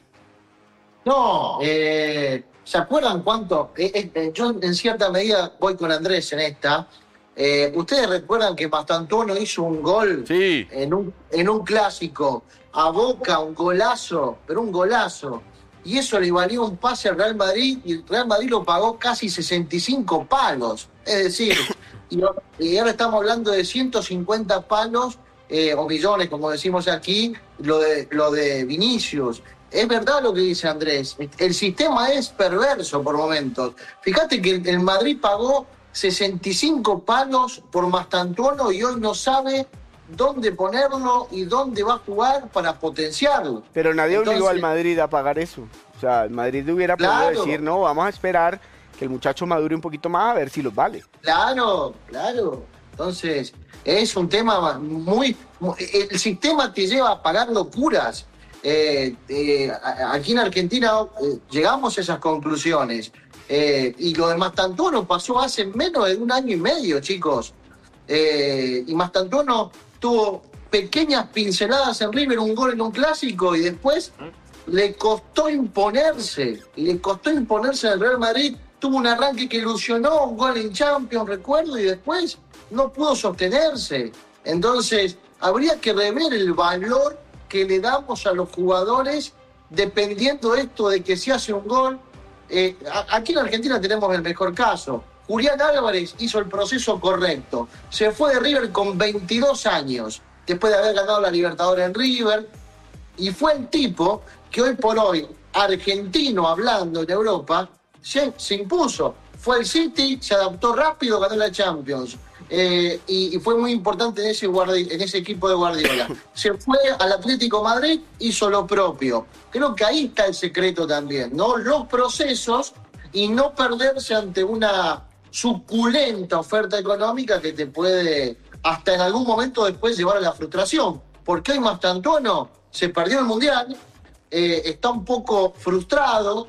No, ¿se acuerdan cuánto? Yo en cierta medida voy con Andrés en esta. ¿Ustedes recuerdan que Mastantuono hizo un gol en un clásico a Boca, un golazo, pero un golazo? Y eso le valió un pase al Real Madrid y el Real Madrid lo pagó casi 65 palos. Es decir, y ahora estamos hablando de 150 palos o millones, como decimos aquí, lo de Vinicius. Es verdad lo que dice Andrés. El sistema es perverso por momentos. Fíjate que el Madrid pagó 65 palos por Mastantuono y hoy no sabe dónde ponerlo y dónde va a jugar para potenciarlo. Pero nadie obligó al Madrid a pagar eso. O sea, el Madrid hubiera podido decir, no, vamos a esperar que el muchacho madure un poquito más a ver si los vale. Claro. Entonces, es un tema muy... El sistema te lleva a pagar locuras. Aquí en Argentina llegamos a esas conclusiones. Y lo de Mastantuono pasó hace menos de 1 año y medio, chicos. Y Mastantuono tuvo pequeñas pinceladas en River, un gol en un clásico, y después le costó imponerse en el Real Madrid. Tuvo un arranque que ilusionó, un gol en Champions, recuerdo, y después no pudo sostenerse. Entonces, habría que rever el valor que le damos a los jugadores dependiendo de esto de que si hace un gol. Aquí en Argentina tenemos el mejor caso. Julián Álvarez hizo el proceso correcto. Se fue de River con 22 años, después de haber ganado la Libertadores en River, y fue el tipo que hoy por hoy, argentino hablando en Europa, se impuso. Fue al City, se adaptó rápido, ganó la Champions. Y fue muy importante en ese equipo de Guardiola. Se fue al Atlético Madrid, hizo lo propio. Creo que ahí está el secreto también, ¿no? Los procesos y no perderse ante una suculenta oferta económica que te puede hasta en algún momento después llevar a la frustración. Porque hoy Mastantuono se perdió el Mundial, está un poco frustrado.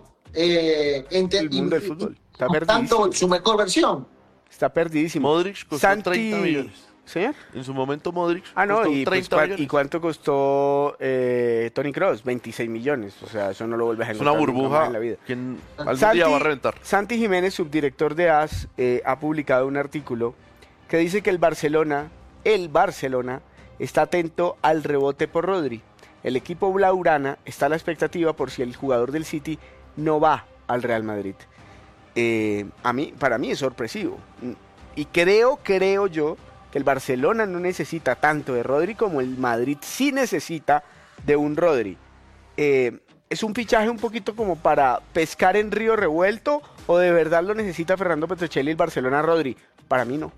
El mundo del fútbol está perdidísimo. Tanto su mejor versión. Está perdidísimo. Modric costó 30 millones. ¿Señor? En su momento Modric costó y 30 millones. ¿Y cuánto costó Toni Kroos? 26 millones. O sea, eso no lo vuelves a encontrar. Es una burbuja en la vida. que algún día va a reventar. Santi Jiménez, subdirector de AS, ha publicado un artículo que dice que el Barcelona está atento al rebote por Rodri. El equipo blaugrana está a la expectativa por si el jugador del City no va al Real Madrid. Para mí es sorpresivo. Y creo yo que el Barcelona no necesita tanto de Rodri como el Madrid sí necesita de un Rodri. ¿Es un fichaje un poquito como para pescar en río revuelto o de verdad lo necesita Fernando Petrocelli y el Barcelona Rodri? Para mí no.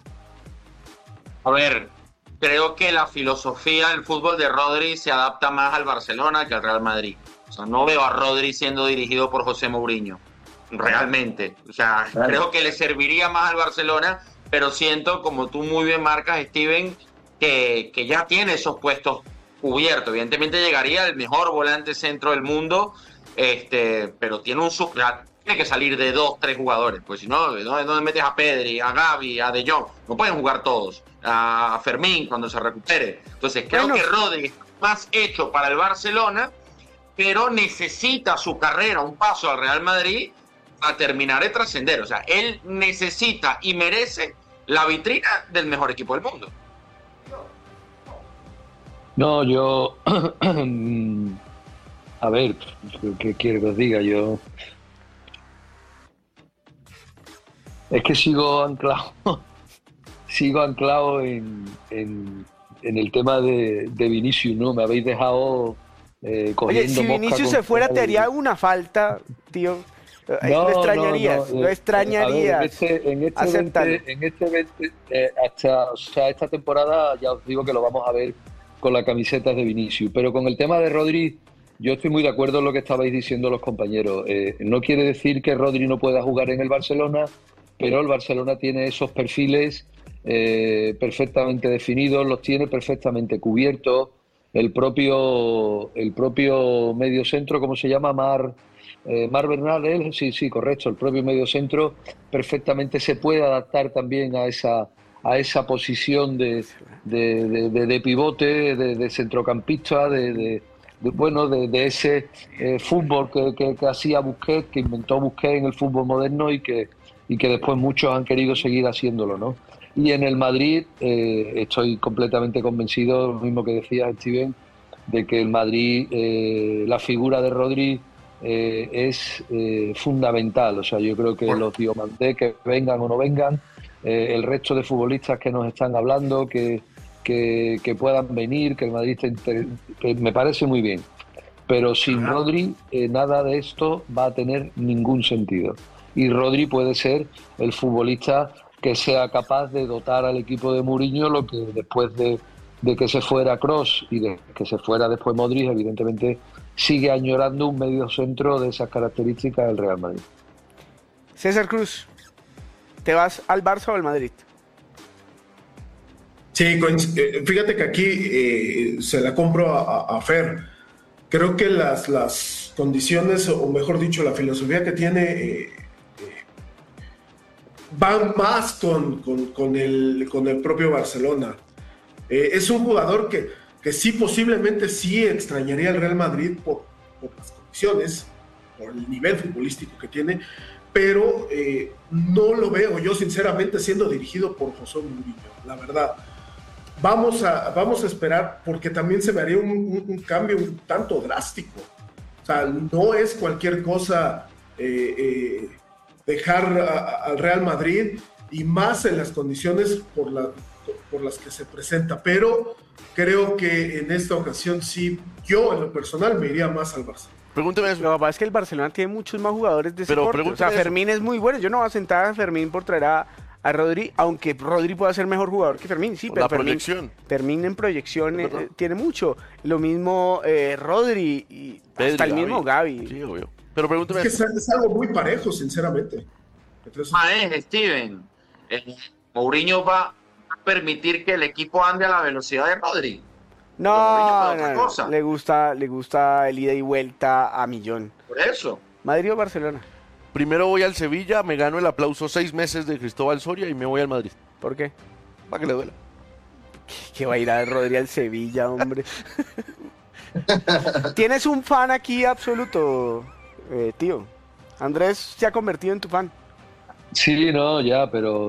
A ver, creo que la filosofía del fútbol de Rodri se adapta más al Barcelona que al Real Madrid. O sea, no veo a Rodri siendo dirigido por José Mourinho. Realmente, o sea, creo que le serviría más al Barcelona, pero siento, como tú muy bien marcas, Steven, que ya tiene esos puestos cubiertos. Evidentemente llegaría el mejor volante centro del mundo, pero tiene que salir de 2, 3 jugadores, pues si no, ¿dónde metes a Pedri, a Gavi, a De Jong? No pueden jugar todos, a Fermín cuando se recupere. Entonces creo que Rodri está más hecho para el Barcelona, pero necesita su carrera, un paso al Real Madrid, a terminar de trascender. O sea, él necesita y merece la vitrina del mejor equipo del mundo. No, yo... a ver, ¿qué quiero que os diga? Yo... Es que sigo anclado en en el tema de Vinicius, ¿no? Me habéis dejado cogiendo. Oye, si Vinicius se fuera, te haría una falta, tío. Lo extrañarías, lo extrañarías. A ver, en este 20, hasta esta temporada ya os digo que lo vamos a ver con la camiseta de Vinicius. Pero con el tema de Rodri, yo estoy muy de acuerdo en lo que estabais diciendo los compañeros. No quiere decir que Rodri no pueda jugar en el Barcelona, pero el Barcelona tiene esos perfiles perfectamente definidos, los tiene perfectamente cubiertos. El propio mediocentro, ¿cómo se llama? Mar Bernal, sí, correcto. El propio mediocentro perfectamente se puede adaptar también a esa posición de pivote, de centrocampista, de ese fútbol que hacía Busquets, que inventó Busquets en el fútbol moderno y que después muchos han querido seguir haciéndolo, ¿no? Y en el Madrid estoy completamente convencido, lo mismo que decía Steven, de que el Madrid, la figura de Rodri es fundamental. O sea, yo creo que los Diomandé, que vengan o no vengan, el resto de futbolistas que nos están hablando, que puedan venir, que el Madrid que me parece muy bien. Pero sin Rodri, nada de esto va a tener ningún sentido. Y Rodri puede ser el futbolista que sea capaz de dotar al equipo de Mourinho, lo que después de que se fuera Kroos y de que se fuera después Modric, evidentemente sigue añorando un medio centro de esas características del Real Madrid. César Cruz, ¿te vas al Barça o al Madrid? Sí, fíjate que aquí se la compro a Fer. Creo que las condiciones, o mejor dicho, la filosofía que tiene van más con el propio Barcelona. Es un jugador que sí, posiblemente sí extrañaría al Real Madrid por las condiciones, por el nivel futbolístico que tiene, pero no lo veo yo sinceramente siendo dirigido por José Mourinho, la verdad. Vamos a esperar, porque también se me haría un cambio un tanto drástico. O sea, no es cualquier cosa dejar al Real Madrid, y más en las condiciones por las que se presenta, pero creo que en esta ocasión sí, yo en lo personal me iría más al Barça. Pregúnteme eso. Lo que pasa es que el Barcelona tiene muchos más jugadores de ese corte. O sea, Fermín es muy bueno. Yo no voy a sentar a Fermín por traer a Rodri, aunque Rodri pueda ser mejor jugador que Fermín, sí, pero Fermín en proyección tiene mucho. Lo mismo Rodri y Pedri, hasta el mismo Gavi. Sí, obvio. Pero pregúnteme. Es que es algo muy parejo, sinceramente. Entonces, Steven, Mourinho va a permitir que el equipo ande a la velocidad de Rodri. No, le gusta el ida y vuelta a millón. Por eso. ¿Madrid o Barcelona? Primero voy al Sevilla, me gano el aplauso 6 meses de Cristóbal Soria y me voy al Madrid. ¿Por qué? Para que le duela. Que va a ir a Rodri al Sevilla, hombre. Tienes un fan aquí absoluto, tío. Andrés se ha convertido en tu fan. Sí, no, ya, pero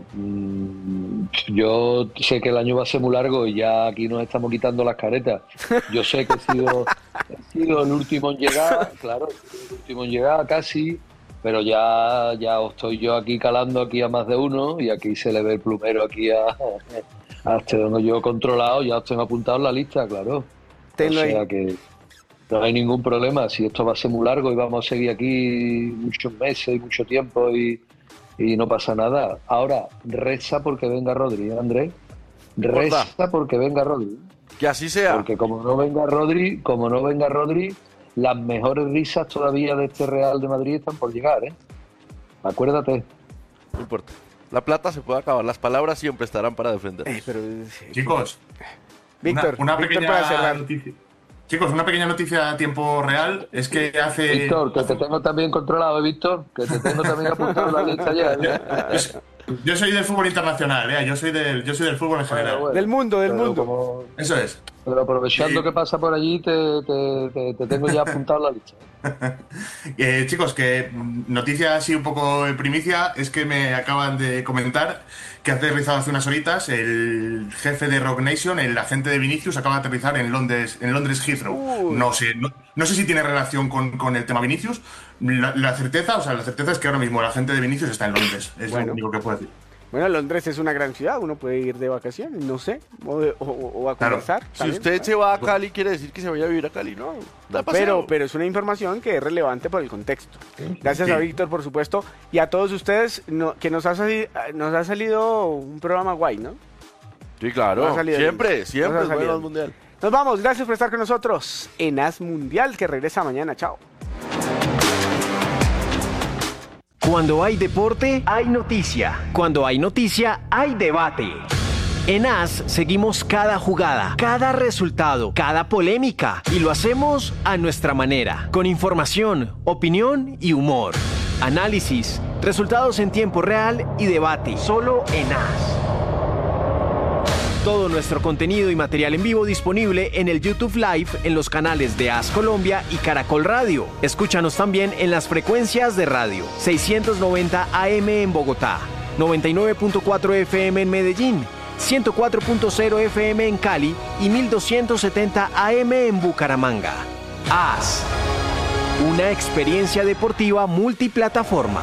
yo sé que el año va a ser muy largo y ya aquí nos estamos quitando las caretas. Yo sé que he sido el último en llegar, claro, el último en llegar casi, pero ya estoy yo aquí calando aquí a más de uno, y aquí se le ve el plumero aquí a este donde yo he controlado, ya os tengo apuntado en la lista, claro. Tenlo o sea ahí. Que no hay ningún problema, si esto va a ser muy largo y vamos a seguir aquí muchos meses y mucho tiempo y no pasa nada. Ahora, reza porque venga Rodri, ¿eh, Andrés? Reza porque venga Rodri. Que así sea. Porque como no venga Rodri, las mejores risas todavía de este Real de Madrid están por llegar, ¿eh? Acuérdate. No importa. La plata se puede acabar, las palabras siempre estarán para defender. Chicos, Víctor, una Víctor pequeña para cerrar. noticia. Chicos, una pequeña noticia a tiempo real es que hace... Víctor, que te tengo también controlado, Víctor, que te tengo también apuntado en la lista ya. Yo soy del fútbol internacional, yo soy del fútbol en general. Bueno, del mundo. Eso es. Pero aprovechando que pasa por allí, te tengo ya apuntado en la lista. Chicos, que noticia así un poco primicia es que me acaban de comentar que ha aterrizado hace unas horitas el jefe de Rock Nation, el agente de Vinicius, acaba de aterrizar en Londres Heathrow. No sé si tiene relación con el tema Vinicius. La certeza es que ahora mismo el agente de Vinicius está en Londres. Es lo único que puedo decir. Bueno, Londres es una gran ciudad, uno puede ir de vacaciones, no sé, o a conversar. Si usted se va a Cali, quiere decir que se vaya a vivir a Cali, ¿no? Pero es una información que es relevante por el contexto. Gracias a Víctor, por supuesto, y a todos ustedes que nos ha salido un programa guay, ¿no? Sí, claro, siempre es bueno el Mundial. Nos vamos, gracias por estar con nosotros en As Mundial, que regresa mañana, chao. Cuando hay deporte, hay noticia. Cuando hay noticia, hay debate. En AS seguimos cada jugada, cada resultado, cada polémica y lo hacemos a nuestra manera, con información, opinión y humor. Análisis, resultados en tiempo real y debate, solo en AS. Todo nuestro contenido y material en vivo disponible en el YouTube Live en los canales de AS Colombia y Caracol Radio. Escúchanos también en las frecuencias de radio 690 AM en Bogotá, 99.4 FM en Medellín, 104.0 FM en Cali y 1270 AM en Bucaramanga. AS, una experiencia deportiva multiplataforma.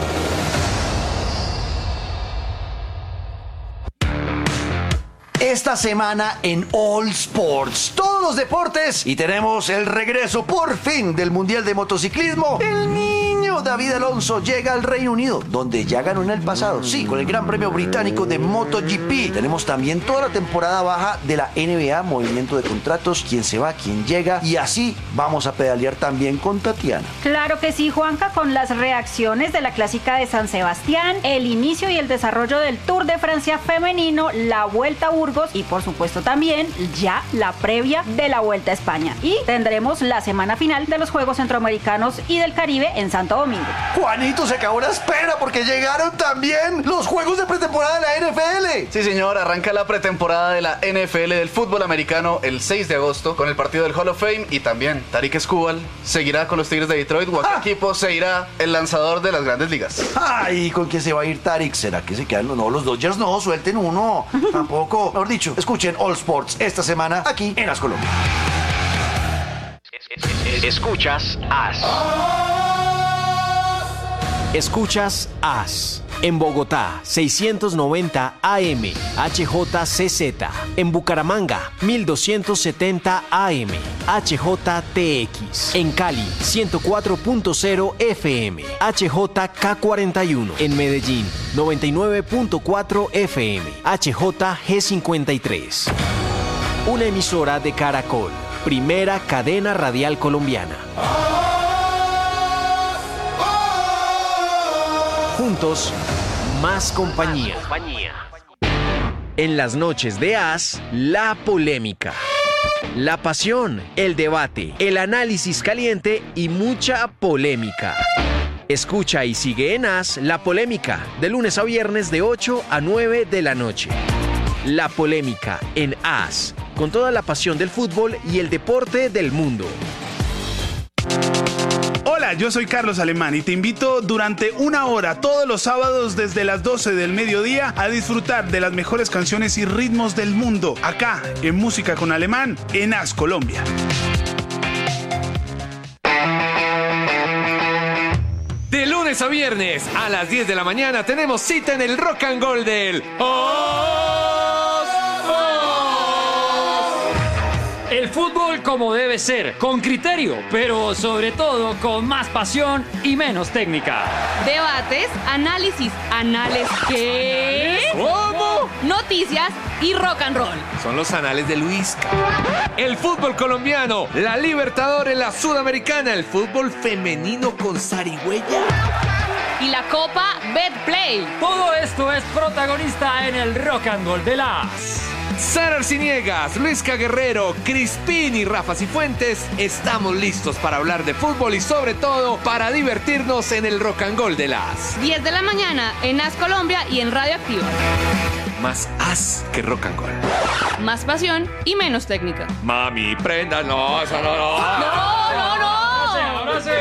Esta semana en All Sports, todos los deportes, y tenemos el regreso por fin del Mundial de Motociclismo. El niño David Alonso llega al Reino Unido, donde ya ganó en el pasado, sí, con el Gran Premio Británico de MotoGP. Tenemos también toda la temporada baja de la NBA, movimiento de contratos, quién se va, quién llega, y así vamos a pedalear también con Tatiana. Claro que sí, Juanca, con las reacciones de la Clásica de San Sebastián, el inicio y el desarrollo del Tour de Francia femenino, la Vuelta a Burgos y por supuesto también ya la previa de la Vuelta a España. Y tendremos la semana final de los Juegos Centroamericanos y del Caribe en Santo Domingo. Juanito, se acabó la espera porque llegaron también los Juegos de pretemporada de la NFL. Sí, señor, arranca la pretemporada de la NFL del fútbol americano el 6 de agosto con el partido del Hall of Fame y también Tariq Skubal seguirá con los Tigres de Detroit o a qué equipo se irá el lanzador de las grandes ligas. Ay, ¿con quién se va a ir Tariq? ¿Será que se quedan? No, los Dodgers no, suelten uno. Tampoco. Mejor dicho, escuchen All Sports esta semana aquí en AS Colombia. Escuchas AS. Escuchas AS. En Bogotá, 690 AM, HJCZ. En Bucaramanga, 1270 AM, HJTX. En Cali, 104.0 FM, HJK41. En Medellín, 99.4 FM, HJG53. Una emisora de Caracol, primera cadena radial colombiana. Juntos, más compañía. En las noches de AS, la polémica, la pasión, el debate, el análisis caliente y mucha polémica. Escucha y sigue en AS La Polémica, de lunes a viernes de 8 a 9 de la noche. La Polémica en AS, con toda la pasión del fútbol y el deporte del mundo. Hola, yo soy Carlos Alemán y te invito durante una hora todos los sábados desde las 12 del mediodía a disfrutar de las mejores canciones y ritmos del mundo, acá en Música con Alemán, en AS Colombia. De lunes a viernes a las 10 de la mañana tenemos cita en el Rock and Roll del El fútbol como debe ser, con criterio, pero sobre todo con más pasión y menos técnica. Debates, análisis, ¿qué? ¿Cómo? Noticias y rock and roll. Son los anales de Luisca. El fútbol colombiano, la Libertadores, la Sudamericana, el fútbol femenino con zarigüeya. Y la Copa Betplay. Todo esto es protagonista en el Rock and Roll de las... Sara Arciniegas, Luisca Guerrero, Crispín y Rafa Cifuentes, estamos listos para hablar de fútbol y sobre todo para divertirnos en el Rock and Roll de las 10 de la mañana en AS Colombia y en Radio Activa. Más AS que Rock and Roll. Más pasión y menos técnica. Mami, prenda, no, eso no. No. Ahora sí.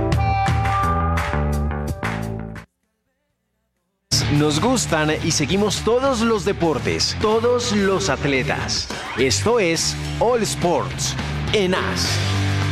Nos gustan y seguimos todos los deportes, todos los atletas. Esto es All Sports en AS.